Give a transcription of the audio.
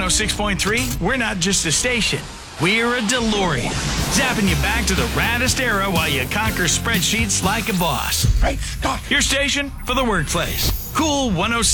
106.3, we're not just a station. We're a DeLorean. Zapping you back to the raddest era while you conquer spreadsheets like a boss. Right, stop. Your station for the workplace. Cool 106.